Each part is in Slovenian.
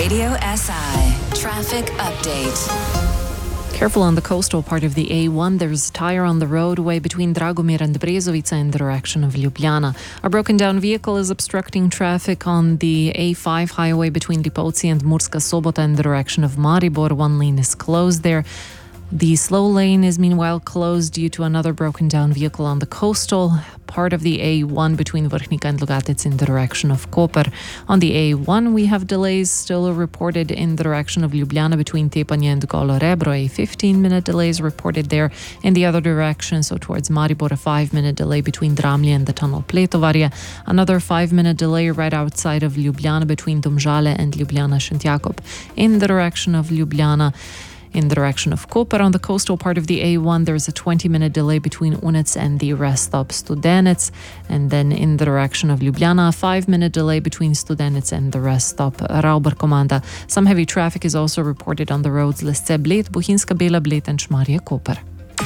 Radio SI traffic update. Careful on the coastal part of the A1. There's a tire on the roadway between Dragomir and Brezovica in the direction of Ljubljana. A broken down vehicle is obstructing traffic on the A5 highway between Lipovci and Murska Sobota in the direction of Maribor. One lane is closed there. The slow lane is meanwhile closed due to another broken down vehicle on the coastal part of the A1 between Vrhnika and Logatec in the direction of Koper. On the A1 we have delays still reported in the direction of Ljubljana between Tepanje and Golo Rebro. A 15-minute delay is reported there. In the other direction, so towards Maribor, a 5-minute delay between Dramlje and the tunnel Pletovarje. Another 5-minute delay right outside of Ljubljana between Domžale and Ljubljana Šentjakov. In the direction of Ljubljana, in the direction of Koper, on the coastal part of the A1, there's a 20-minute delay between Unec and the rest stop Studenec. And then in the direction of Ljubljana, a 5-minute delay between Studenec and the rest stop Rauber Komanda. Some heavy traffic is also reported on the roads Lesce Bled, Bohinjska Bela Bled and Šmarje Koper.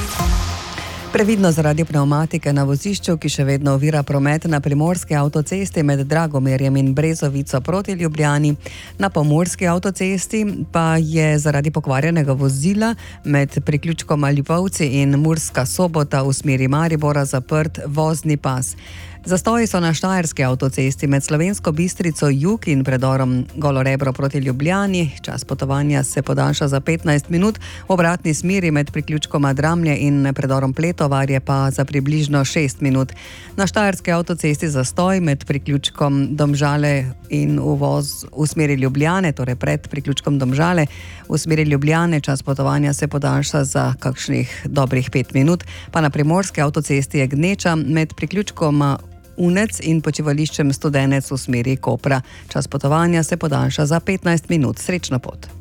Previdno zaradi pneumatike na vozišču, ki še vedno ovira promet na primorski avtocesti med Dragomirjem in Brezovico proti Ljubljani. Na pomurski avtocesti pa je zaradi pokvarjenega vozila med priključkoma Lipovci in Murska Sobota v smeri Maribora zaprt vozni pas. Zastoji so na štajerski avtocesti med Slovensko Bistrico jug in predorom Golo Rebro proti Ljubljani. Čas potovanja se podaljša za 15 minut, v obratni smeri med priključkoma Dramlje in predorom Pletovarje pa za približno 6 minut. Na štajerski avtocesti zastoj med priključkom Domžale in uvoz v smeri Ljubljane, torej pred priključkom Domžale v smeri Ljubljane. Čas potovanja se podaljša za kakšnih dobrih 5 minut, pa na primorski avtocesti je gneča med priključkom Unec in počivališčem Studenec v smeri Kopra. Čas potovanja se podaljša za 15 minut. Srečno pot.